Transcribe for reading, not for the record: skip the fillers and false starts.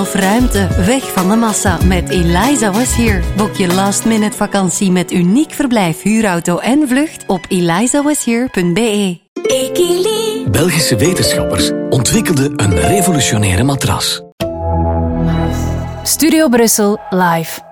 Of ruimte, weg van de massa met Eliza Was Here. Boek je last-minute vakantie met uniek verblijf, huurauto en vlucht op elizawashere.be. Belgische wetenschappers ontwikkelden een revolutionaire matras. Studio Brussel live.